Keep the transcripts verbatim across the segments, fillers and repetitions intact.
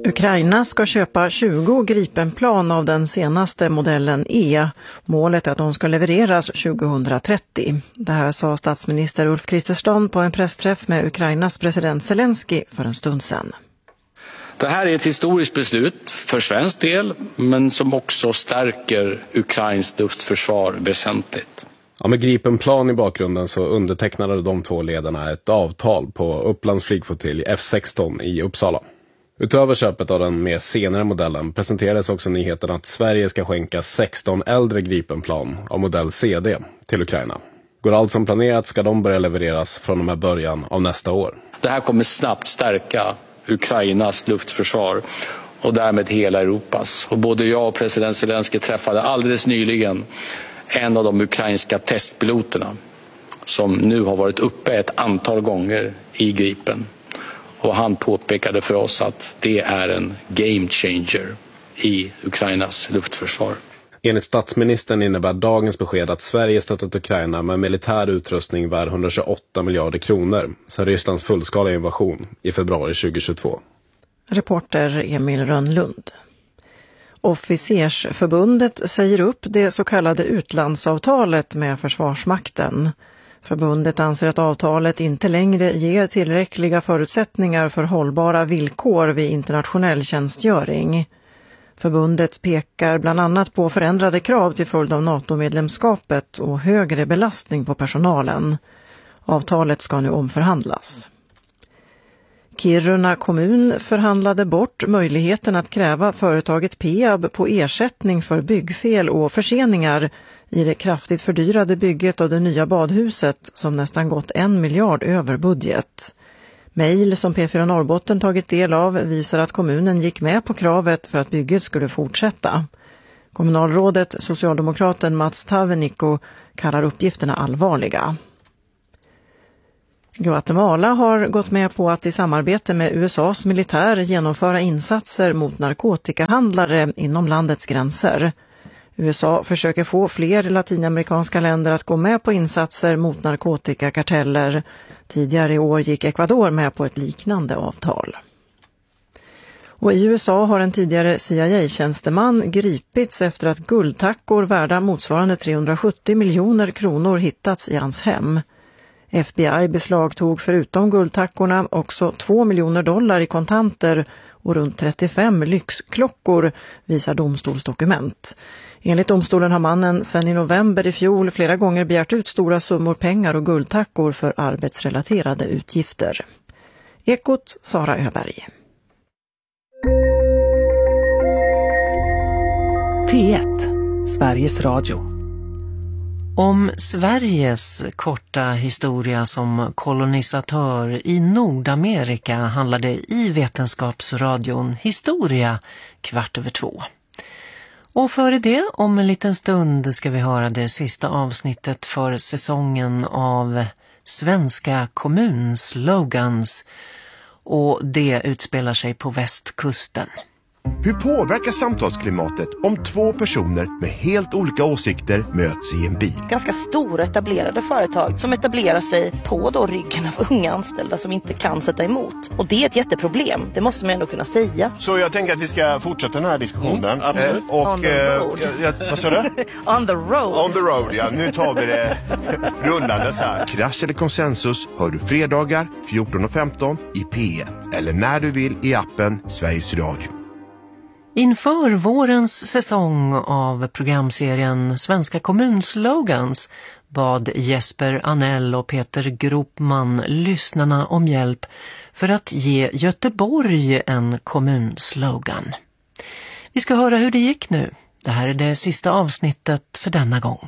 Ukraina ska köpa tjugo Gripenplan av den senaste modellen E. Målet är att de ska levereras tjugohundratrettio. Det här sa statsminister Ulf Kristersson på en pressträff med Ukrainas president Zelensky för en stund sedan. Det här är ett historiskt beslut för svensk del, men som också stärker Ukrains luftförsvar väsentligt. Ja, med Gripenplan i bakgrunden så undertecknade de två ledarna ett avtal på Upplands flygflottilj F sexton i Uppsala. Utöver köpet av den mer senare modellen presenterades också nyheten att Sverige ska skänka sexton äldre Gripenplan av modell C D till Ukraina. Går allt som planerat ska de börja levereras från och med början av nästa år. Det här kommer snabbt stärka Ukrainas luftförsvar och därmed hela Europas. Och både jag och president Zelensky träffade alldeles nyligen en av de ukrainska testpiloterna som nu har varit uppe ett antal gånger i Gripen. Och han påpekade för oss att det är en game changer i Ukrainas luftförsvar. Enligt statsministern innebär dagens besked att Sverige stöttat Ukraina med militär utrustning värd etthundratjugoåtta miljarder kronor sedan Rysslands fullskaliga invasion i februari tjugohundratjugotvå. Reporter Emil Rönnlund. Officersförbundet säger upp det så kallade utlandsavtalet med Försvarsmakten. Förbundet anser att avtalet inte längre ger tillräckliga förutsättningar för hållbara villkor vid internationell tjänstgöring. Förbundet pekar bland annat på förändrade krav till följd av NATO-medlemskapet och högre belastning på personalen. Avtalet ska nu omförhandlas. Kiruna kommun förhandlade bort möjligheten att kräva företaget Peab på ersättning för byggfel och förseningar i det kraftigt fördyrade bygget av det nya badhuset som nästan gått en miljard över budget. Mejl som P fyra Norrbotten tagit del av visar att kommunen gick med på kravet för att bygget skulle fortsätta. Kommunalrådet, socialdemokraten Mats Tavenikko, kallar uppgifterna allvarliga. Guatemala har gått med på att i samarbete med U S A:s militär genomföra insatser mot narkotikahandlare inom landets gränser. U S A försöker få fler latinamerikanska länder att gå med på insatser mot narkotikakarteller. Tidigare i år gick Ecuador med på ett liknande avtal. Och i U S A har en tidigare C I A-tjänsteman gripits efter att guldtackor värda motsvarande trehundrasjuttio miljoner kronor hittats i hans hem. F B I beslagtog förutom guldtackorna också två miljoner dollar i kontanter och runt trettiofem lyxklockor, visar domstolsdokument. Enligt domstolen har mannen sedan i november i fjol flera gånger begärt ut stora summor pengar och guldtackor för arbetsrelaterade utgifter. Ekot, Sara Öberg. P ett, Sveriges Radio. Om Sveriges korta historia som kolonisatör i Nordamerika handlade i Vetenskapsradion Historia kvart över två. Och före det, om en liten stund, ska vi höra det sista avsnittet för säsongen av Svenska kommunslogans. Och det utspelar sig på västkusten. Hur påverkar samtalsklimatet om två personer med helt olika åsikter möts i en bil? Ganska stora etablerade företag som etablerar sig på då ryggen av unga anställda som inte kan sätta emot. Och det är ett jätteproblem, det måste man ändå kunna säga. Så jag tänker att vi ska fortsätta den här diskussionen. Mm, absolut. Eh, och, On the road. Eh, jag, vad sa du? On the road. On the road, ja. Nu tar vi det rullande så här. Krasch eller konsensus hör du fredagar fjorton och femton i P ett. Eller när du vill i appen Sveriges Radio. Inför vårens säsong av programserien Svenska kommunslogans bad Jesper Anell och Peter Gropman lyssnarna om hjälp för att ge Göteborg en kommunslogan. Vi ska höra hur det gick nu. Det här är det sista avsnittet för denna gång.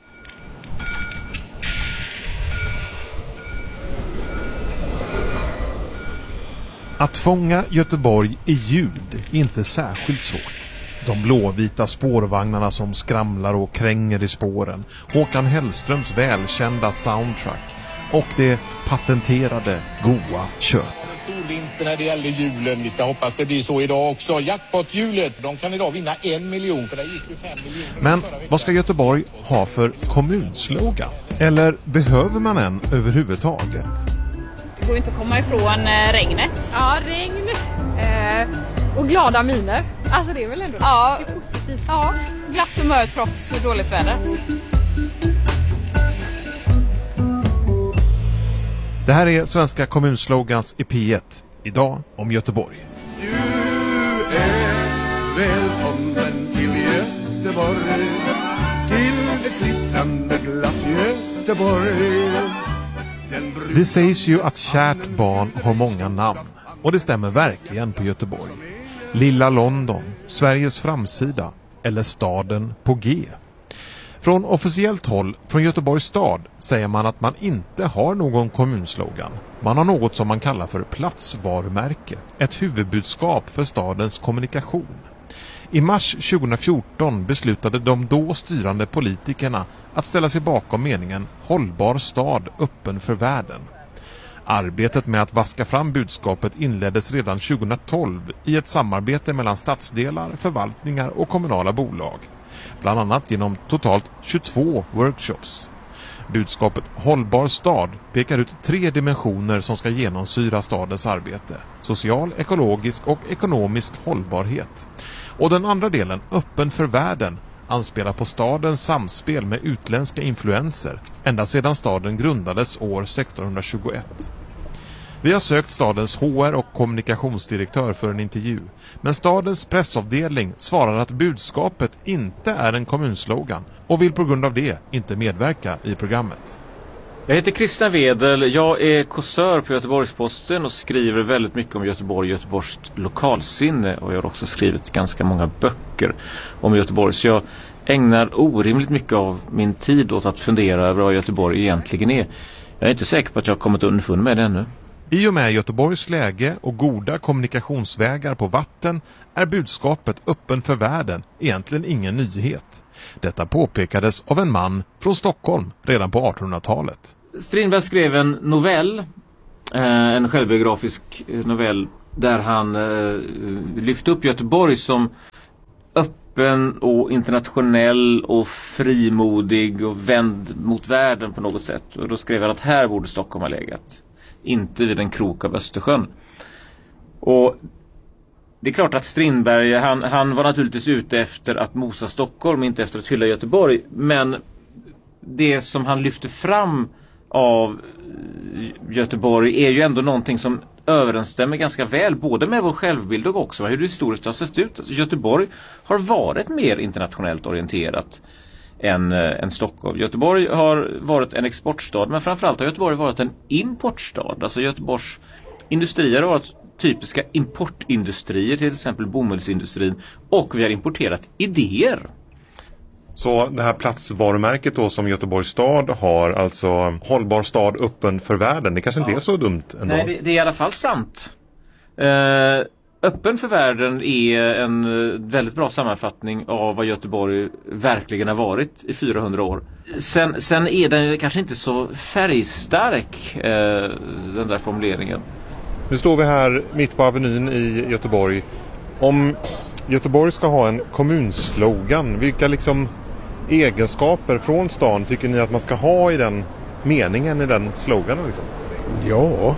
Att fånga Göteborg i ljud är inte särskilt svårt. De blåvita spårvagnarna som skramlar och kränger i spåren, Håkan Hellströms välkända soundtrack och det patenterade goa köttet. Storvinsten när det gäller julen, vi ska hoppas det blir så idag också. Jackpot-hjulet, de kan idag vinna en miljon för det gick ju fem miljoner. Men vad ska Göteborg ha för kommunslogan? Eller behöver man en överhuvudtaget? Det går inte att komma ifrån eh, regnet. Ja, regn. Eh, och Och glada miner. Alltså det är väl ändå ja. det är positivt. Ja, glatt humör trots dåligt väder. Det här är Svenska kommunslogans i P ett. Idag om Göteborg. Du är välkommen till Göteborg, till ett glittrande glatt Göteborg. Det sägs ju att kärt barn har många namn. Och det stämmer verkligen på Göteborg. Lilla London, Sveriges framsida eller staden på G. Från officiellt håll, från Göteborgs stad, säger man att man inte har någon kommunslogan. Man har något som man kallar för platsvarumärke. Ett huvudbudskap för stadens kommunikation. I mars tjugohundrafjorton beslutade de då styrande politikerna att ställa sig bakom meningen hållbar stad öppen för världen. Arbetet med att vaska fram budskapet inleddes redan tjugohundratolv i ett samarbete mellan stadsdelar, förvaltningar och kommunala bolag. Bland annat genom totalt tjugotvå workshops. Budskapet hållbar stad pekar ut tre dimensioner som ska genomsyra stadens arbete. Social, ekologisk och ekonomisk hållbarhet. Och den andra delen, öppen för världen, anspelar på stadens samspel med utländska influenser ända sedan staden grundades år sextonhundratjugoett. Vi har sökt stadens H R och kommunikationsdirektör för en intervju, men stadens pressavdelning svarar att budskapet inte är en kommunslogan och vill på grund av det inte medverka i programmet. Jag heter Christian Wedel, jag är kåsör på Göteborgs-Posten och skriver väldigt mycket om Göteborg och Göteborgs lokalsinne, och jag har också skrivit ganska många böcker om Göteborg, så jag ägnar orimligt mycket av min tid åt att fundera över vad Göteborg egentligen är. Jag är inte säker på att jag har kommit underfund med det ännu. I och med Göteborgs läge och goda kommunikationsvägar på vatten är budskapet öppen för världen egentligen ingen nyhet. Detta påpekades av en man från Stockholm redan på artonhundratalet. Strindberg skrev en novell, en självbiografisk novell, där han lyfte upp Göteborg som öppen och internationell och frimodig och vänd mot världen på något sätt. Och då skrev han att här borde Stockholm ha legat, inte vid en krok av Östersjön. Och det är klart att Strindberg, han, han var naturligtvis ute efter att mosa Stockholm, inte efter att hylla Göteborg. Men det som han lyfte fram av Göteborg är ju ändå någonting som överensstämmer ganska väl både med vår självbild och också hur det historiskt har sett ut. Alltså Göteborg har varit mer internationellt orienterat än, än Stockholm. Göteborg har varit en exportstad, men framförallt har Göteborg varit en importstad. Alltså Göteborgs industrier har varit typiska importindustrier, till exempel bomullsindustrin, och vi har importerat idéer. Så det här platsvarumärket då som Göteborgs stad har, alltså hållbar stad öppen för världen, det kanske inte ja. är så dumt ändå. Nej, det, det är i alla fall sant. Eh, öppen för världen är en väldigt bra sammanfattning av vad Göteborg verkligen har varit i fyrahundra år. Sen, sen är den kanske inte så färgstark, eh, den där formuleringen. Nu står vi här mitt på Avenyn i Göteborg. Om Göteborg ska ha en kommunslogan, vilka liksom egenskaper från stan tycker ni att man ska ha i den meningen, i den sloganen? Liksom? Ja,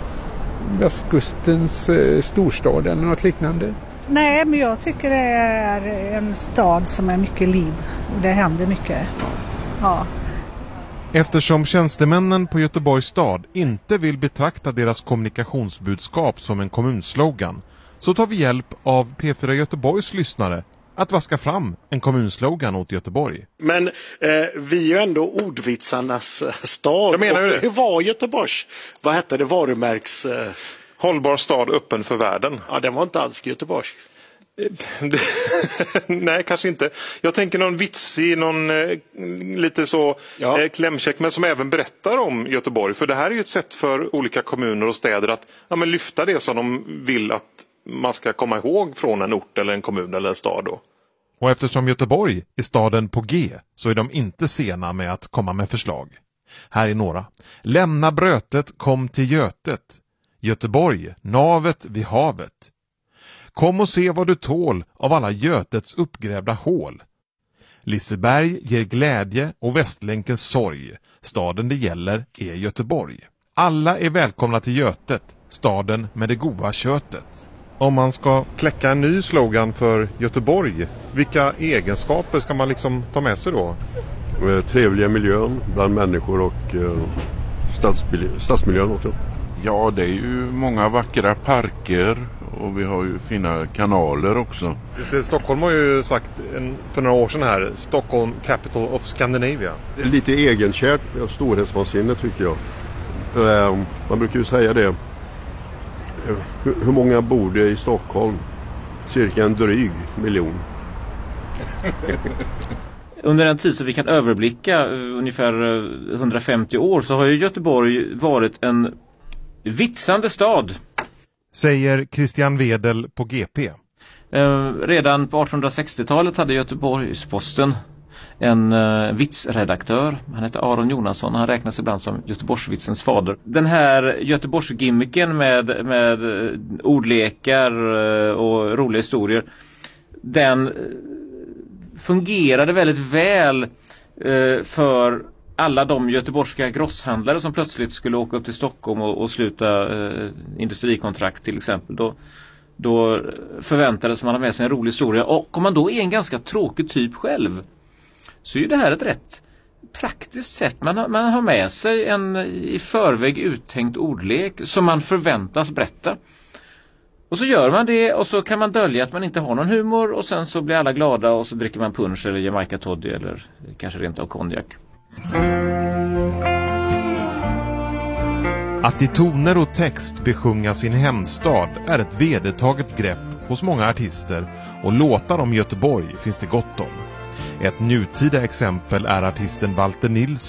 västkustens eh, storstad eller något liknande. Nej, men jag tycker det är en stad som är mycket liv. Det händer mycket. Ja. Eftersom tjänstemännen på Göteborgs stad inte vill betrakta deras kommunikationsbudskap som en kommunslogan, så tar vi hjälp av P fyra Göteborgs lyssnare att vaska fram en kommunslogan åt Göteborg. Men eh, vi är ju ändå ordvitsarnas stad. Jag menar ju det. Hur var Göteborgs? Vad hette det? Varumärks... Eh... Hållbar stad öppen för världen. Ja, det var inte alls Göteborgs. Nej, kanske inte. Jag tänker någon vitsig, någon eh, lite så ja. eh, klämkäck, men som även berättar om Göteborg. För det här är ju ett sätt för olika kommuner och städer att ja, men lyfta det som de vill att man ska komma ihåg från en ort eller en kommun eller en stad då. Och eftersom Göteborg är staden på G så är de inte sena med att komma med förslag. Här är några. Lämna brötet, kom till Götet. Göteborg, navet vid havet. Kom och se vad du tål av alla Götets uppgrävda hål. Liseberg ger glädje och Västlänkens sorg. Staden det gäller är Göteborg. Alla är välkomna till Götet, staden med det goda köttet. Om man ska kläcka en ny slogan för Göteborg, vilka egenskaper ska man liksom ta med sig då? Eh, trevliga miljön bland människor och eh, stadsmiljö, stadsmiljön också. Ja, det är ju många vackra parker och vi har ju fina kanaler också. Just det, Stockholm har ju sagt en, för några år sedan här, Stockholm Capital of Scandinavia. Det är lite egenkärt och storhetsvansinne tycker jag. Eh, man brukar ju säga det. Hur, hur många bor det i Stockholm? Cirka en dryg miljon. Under en tid som vi kan överblicka, ungefär hundrafemtio år, så har ju Göteborg varit en vitsande stad. Säger Christian Wedel på G P. Eh, redan på artonhundrasextiotalet hade Göteborgs-Posten en uh, vitsredaktör. Han hette Aron Jonasson. Han räknas ibland som Göteborgsvitsens fader. Den här Göteborgsgimmicken med, med ordlekar uh, och roliga historier, den uh, fungerade väldigt väl uh, för alla de göteborgska grosshandlare som plötsligt skulle åka upp till Stockholm och, och sluta uh, industrikontrakt till exempel. Då, då förväntades man ha med sig en rolig historia. Och om man då är en ganska tråkig typ själv, så är det här ett rätt praktiskt sätt. Man har, man har med sig en i förväg uttänkt ordlek som man förväntas berätta. Och så gör man det och så kan man dölja att man inte har någon humor och sen så blir alla glada och så dricker man punch eller Jamaica toddy eller kanske rent av konjak. Att i toner och text besjunga sin hemstad är ett vedertaget grepp hos många artister och låtar om Göteborg finns det gott om. Ett nutida exempel är artisten Walter Nilsson